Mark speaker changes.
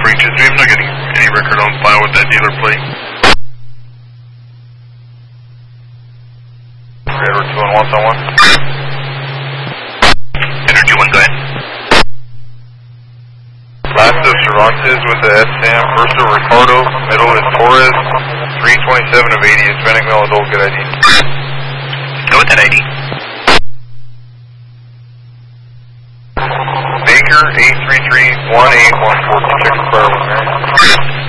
Speaker 1: reaches. We have not got any record on file with that dealer plate.
Speaker 2: Edward 2 and 1 on 1.
Speaker 1: Energy 1, go ahead.
Speaker 2: Last is Cervantes with the SM. First of Ricardo. Middle is Torres. 327 of 80. Hispanic male adult. Good ID.
Speaker 1: Go with that ID.
Speaker 2: Baker 833-1814. Check the fire with Mary.